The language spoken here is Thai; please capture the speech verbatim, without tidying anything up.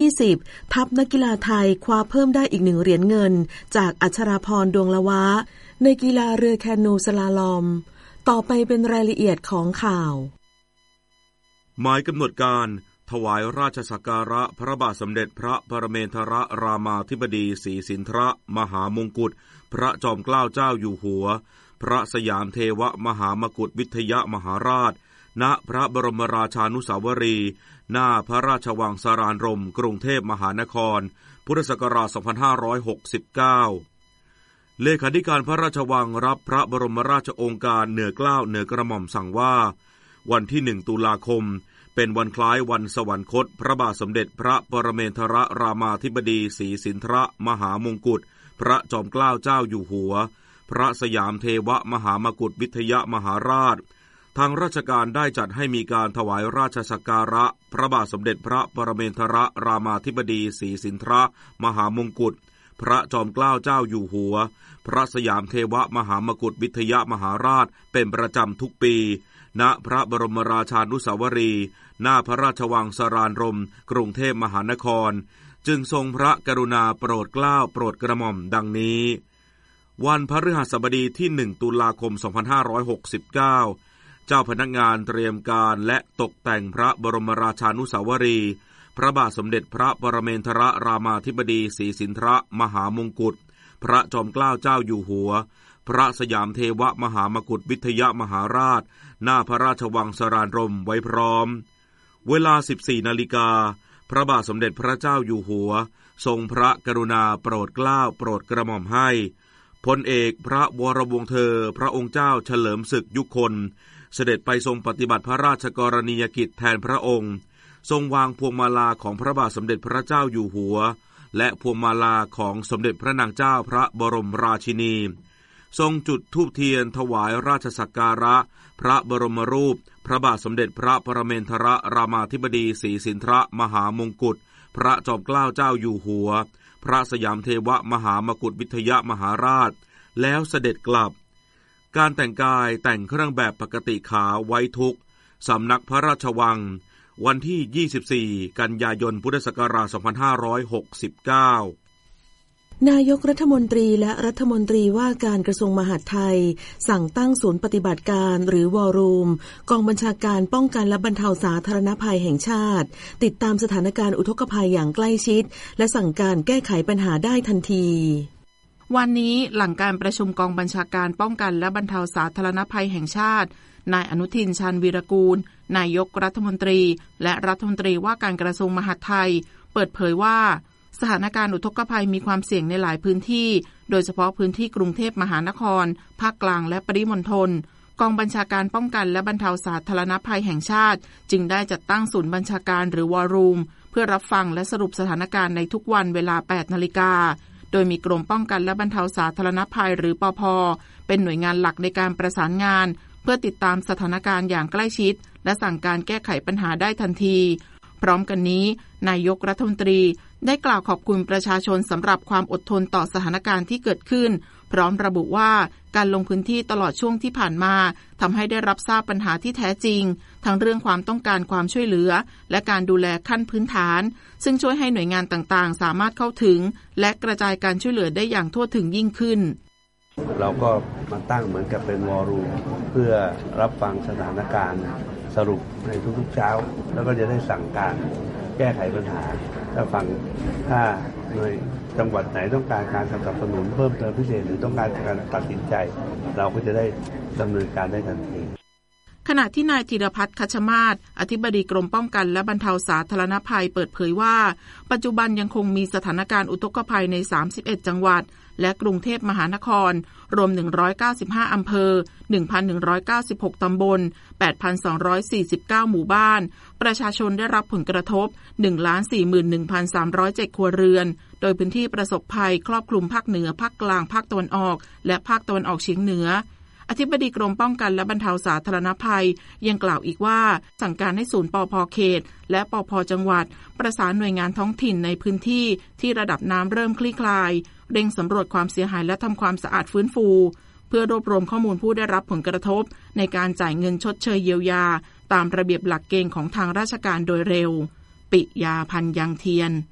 ยี่สิบทัพนักกีฬาไทยคว้าเพิ่มได้อีกหนึ่งเหรียญเงินจากอัชราพรดวงละวะในกีฬาเรือแคนูสลาลอมต่อไปเป็นรายละเอียดของข่าวหมายกำหนดการถวายราชสักการะพระบาทสมเด็จพระปรเมนทรรามาธิบดีศรีสินทรมหามงกุฎพระจอมเกล้าเจ้าอยู่หัวพระสยามเทวมหามกุฏวิทยมหาราชณพระบรมราชานุสาวรีย์หน้าพระราชวังสารานรมกรุงเทพมหานครพุทธศักราชสองพันห้าร้อยหกสิบเก้าเลขาธิการพระราชวังรับพระบรมราชโองการเหนือเกล้าเหนือกระหม่อมสั่งว่าวันที่หนึ่งตุลาคมเป็นวันคล้ายวันสวรรคตพระบาทสมเด็จพระปรเมนทรรามาธิบดีศรีสินทรมหามงกุฎพระจอมเกล้าเจ้าอยู่หัวพระสยามเทวมหามกุฏวิทยมหาราชทางราชการได้จัดให้มีการถวายราชสักการะพระบาทสมเด็จพระปรเมนทรรามาธิบดีศรีสินทรมหามงกุฎพระจอมเกล้าเจ้าอยู่หัวพระสยามเทวมหามกุฏวิทยมหาราชเป็นประจำทุกปีณพระบรมราชานุสาวรีย์หน้าพระราชวังสารานรมกรุงเทพมหานครจึงทรงพระกรุณาโปรดเกล้าโปรดกระหม่อมดังนี้วันพฤหัสบดีที่หนึ่งตุลาคมสองพันห้าร้อยหกสิบเก้าเจ้าพนักงานเตรียมการและตกแต่งพระบรมราชานุสาวรีย์พระบาทสมเด็จพระปรเมนทรรามาธิบดีศรีสินทรมหามงกุฎพระจอมเกล้าเจ้าอยู่หัวพระสยามเทวมหามกุฏวิทยมหาราชหน้าพระราชวังสารานรมไว้พร้อมเวลา สิบสี่นาฬิกาพระบาทสมเด็จพระเจ้าอยู่หัวทรงพระกรุณาโปรดเกล้าโปรดกระหม่อมให้พลเอกพระวรวงศ์เธอพระองค์เจ้าเฉลิมศึกยุคลเสด็จไปทรงปฏิบัติพระราชกรณียกิจแทนพระองค์ทรงวางพวงมาลาของพระบาทสมเด็จพระเจ้าอยู่หัวและพวงมาลาของสมเด็จพระนางเจ้าพระบรมราชินีทรงจุดธูปเทียนถวายราชสักการะพระบรมรูปพระบาทสมเด็จพระปรเมนทรรามาธิบดีศรีสินทรมหามงกุฎพระจอมเกล้าเจ้าอยู่หัวพระสยามเทวมหามกุฏวิทยมหาราชแล้วเสด็จกลับการแต่งกายแต่งเครื่องแบบปกติขาวไว้ทุกสำนักพระราชวังวันที่ยี่สิบสี่กันยายนพุทธศักราชสองพันห้าร้อยหกสิบเก้านายกรัฐมนตรีและรัฐมนตรีว่าการกระทรวงมหาดไทยสั่งตั้งศูนย์ปฏิบัติการหรือวอรูมกองบัญชาการป้องกันและบรรเทาสาธารณภัยแห่งชาติติดตามสถานการณ์อุทกภัยอย่างใกล้ชิดและสั่งการแก้ไขปัญหาได้ทันทีวันนี้หลังการประชุมกองบัญชาการป้องกันและบรรเทาสาธารณภัยแห่งชาตินายอนุทินชาญวีรกูลนายกรัฐมนตรีและรัฐมนตรีว่าการกระทรวงมหาดไทยเปิดเผยว่าสถานการณ์อุทกภัยมีความเสี่ยงในหลายพื้นที่โดยเฉพาะพื้นที่กรุงเทพมหานครภาคกลางและปริมณฑลกองบัญชาการป้องกันและบรรเทาสาธารณภัยแห่งชาติจึงได้จัดตั้งศูนย์บัญชาการหรือวอรูมเพื่อรับฟังและสรุปสถานการณ์ในทุกวันเวลา แปดนาฬิกาโดยมีกรมป้องกันและบรรเทาสาธารณภัยหรือปภ.เป็นหน่วยงานหลักในการประสานงานเพื่อติดตามสถานการณ์อย่างใกล้ชิดและสั่งการแก้ไขปัญหาได้ทันทีพร้อมกันนี้นายกรัฐมนตรีได้กล่าวขอบคุณประชาชนสำหรับความอดทนต่อสถานการณ์ที่เกิดขึ้นพร้อมระบุว่าการลงพื้นที่ตลอดช่วงที่ผ่านมาทำให้ได้รับทราบปัญหาที่แท้จริงทั้งเรื่องความต้องการความช่วยเหลือและการดูแลขั้นพื้นฐานซึ่งช่วยให้หน่วยงานต่างๆสามารถเข้าถึงและกระจายการช่วยเหลือได้อย่างทั่วถึงยิ่งขึ้นเราก็มาตั้งเหมือนกับเป็นวอรูมเพื่อรับฟังสถานการณ์สรุปในทุกๆเช้าแล้วก็จะได้สั่งการแก้ไขปัญหาถ้าฟังถ้าหน่วยจังหวัดไหนต้องการการสนับสนุนเพิ่มเติมพิเศษหรือต้องการการตัดสินใจเราก็จะได้ดำเนินการได้ทันทีขณะที่นายธีรพัฒน์คัชมาศอธิบดีกรมป้องกันและบรรเทาสาธารณภัยเปิดเผยว่าปัจจุบันยังคงมีสถานการณ์อุทกภัยในสามสิบเอ็ดจังหวัดและกรุงเทพมหานครรวมหนึ่งร้อยเก้าสิบห้าอำเภอ หนึ่งพันหนึ่งร้อยเก้าสิบหก ตำบล แปดพันสองร้อยสี่สิบเก้า หมู่บ้านประชาชนได้รับผลกระทบ หนึ่งล้านสี่หมื่นหนึ่งพันสามร้อยเจ็ด ครัวเรือนโดยพื้นที่ประสบภัยครอบคลุมภาคเหนือภาคกลางภาคตะวันออกและภาคตะวันออกเฉียงเหนืออธิบดีกรมป้องกันและบรรเทาสาธารณภัยยังกล่าวอีกว่าสั่งการให้ศูนย์ปภ.เขตและปภ.จังหวัดประสานหน่วยงานท้องถิ่นในพื้นที่ที่ระดับน้ำเริ่มคลี่คลายเร่งสำรวจความเสียหายและทำความสะอาดฟื้นฟูเพื่อรวบรวมข้อมูลผู้ได้รับผลกระทบในการจ่ายเงินชดเชยเยียวยาตามระเบียบหลักเกณฑ์ของทางราชการโดยเร็วปิยาพันธ์ยังเทียน